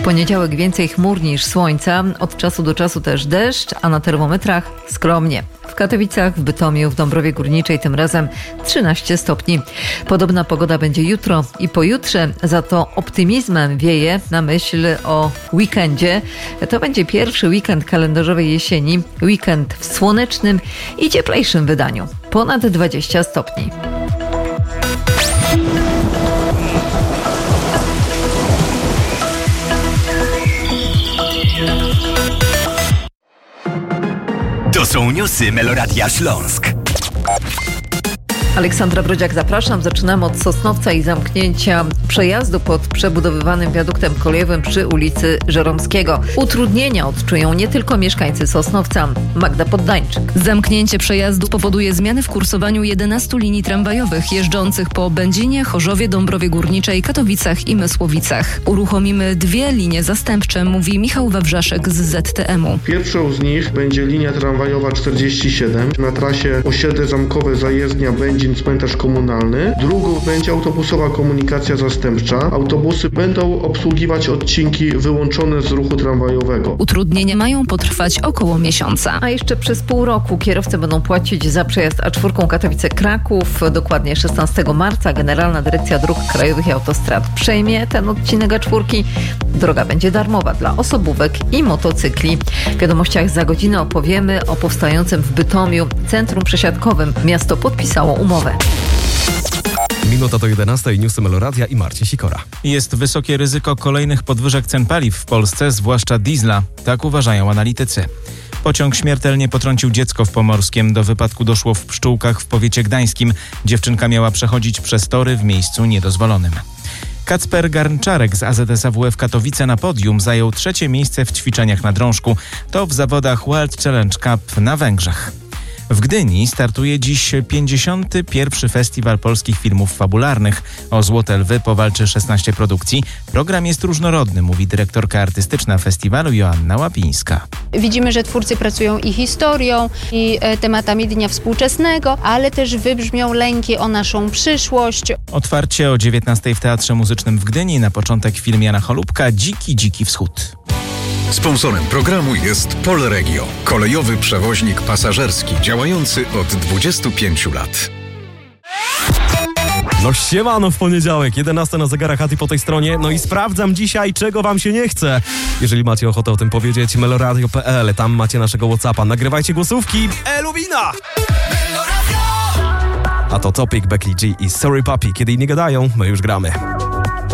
poniedziałek więcej chmur niż słońca, od czasu do czasu też deszcz, a na termometrach skromnie. W Katowicach, w Bytomiu, w Dąbrowie Górniczej tym razem 13 stopni. Podobna pogoda będzie jutro i pojutrze, za to optymizmem wieje na myśl o weekendzie. To będzie pierwszy weekend kalendarzowej jesieni, weekend w słonecznym i cieplejszym wydaniu. Ponad 20 stopni. To są newsy Meloradia Śląsk. Aleksandra Brodziak, zapraszam. Zaczynamy od Sosnowca i zamknięcia przejazdu pod przebudowywanym wiaduktem kolejowym przy ulicy Żeromskiego. Utrudnienia odczują nie tylko mieszkańcy Sosnowca. Magda Poddańczyk. Zamknięcie przejazdu powoduje zmiany w kursowaniu 11 linii tramwajowych jeżdżących po Będzinie, Chorzowie, Dąbrowie Górniczej, Katowicach i Mysłowicach. Uruchomimy 2 linie zastępcze, mówi Michał Wawrzaszek z ZTM-u. Pierwszą z nich będzie linia tramwajowa 47 na trasie osiedle zamkowe zajezdnia Będzin cmentarz komunalny. Drugą będzie autobusowa komunikacja zastępcza. Autobusy będą obsługiwać odcinki wyłączone z ruchu tramwajowego. Utrudnienia mają potrwać około miesiąca. A jeszcze przez pół roku kierowcy będą płacić za przejazd A4 Katowice-Kraków. Dokładnie 16 marca Generalna Dyrekcja Dróg Krajowych i Autostrad przejmie ten odcinek A4. Droga będzie darmowa dla osobówek i motocykli. W wiadomościach za godzinę opowiemy o powstającym w Bytomiu centrum przesiadkowym. Miasto podpisało umowę. Minuta do 11, newsy Meloradia i Marcin Sikora. Jest wysokie ryzyko kolejnych podwyżek cen paliw w Polsce, zwłaszcza diesla. Tak uważają analitycy. Pociąg śmiertelnie potrącił dziecko w Pomorskiem. Do wypadku doszło w Pszczółkach w powiecie gdańskim. Dziewczynka miała przechodzić przez tory w miejscu niedozwolonym. Kacper Garnczarek z AZS AWF Katowice na podium zajął 3. miejsce w ćwiczeniach na drążku. To w zawodach World Challenge Cup na Węgrzech. W Gdyni startuje dziś 51. Festiwal Polskich Filmów Fabularnych. O Złote Lwy powalczy 16 produkcji. Program jest różnorodny, mówi dyrektorka artystyczna festiwalu Joanna Łapińska. Widzimy, że twórcy pracują i historią, i tematami dnia współczesnego, ale też wybrzmią lęki o naszą przyszłość. Otwarcie o 19:00 w Teatrze Muzycznym w Gdyni. Na początek film Jana Cholubka Dziki Wschód. Sponsorem programu jest Polregio, kolejowy przewoźnik pasażerski działający od 25 lat. No siemano w poniedziałek, 11 na zegarach, Ati po tej stronie. No i sprawdzam dzisiaj, czego wam się nie chce. Jeżeli macie ochotę o tym powiedzieć, meloradio.pl, tam macie naszego WhatsAppa. Nagrywajcie głosówki. Luwina! A to Topic, Becky G i Sorry Papi. Kiedy inni gadają, my już gramy.